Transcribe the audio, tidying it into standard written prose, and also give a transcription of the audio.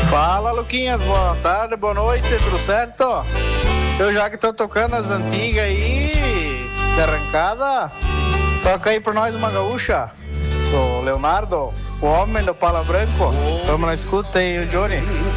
Fala, Luquinhas, boa tarde, boa noite, tudo certo? Eu já que tô tocando as antigas aí, de arrancada, toca aí pra nós uma gaúcha, do Leonardo, o homem do Pala Branco. Vamos na escuta aí, o Johnny.